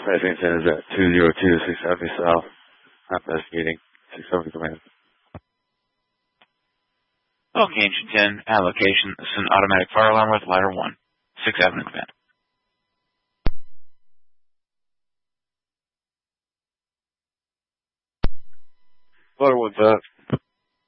Lexington is at 202 670 South. Investigating 670 command. Okay, Ancient 10, at location, this is an automatic fire alarm with ladder 1. 6th Avenue command. Ladder 1's up.